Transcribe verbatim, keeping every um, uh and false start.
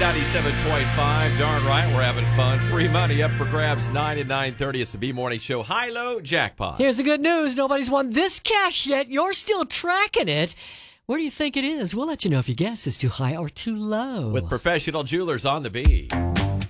ninety-seven point five. Darn right, we're having fun. Free money up for grabs nine and nine thirty. It's the B-Morning Show High-Low Jackpot. Here's the good news. Nobody's won this cash yet. You're still tracking it. Where do you think it is? We'll let you know if your guess is too high or too low. With Professional Jewelers on the B.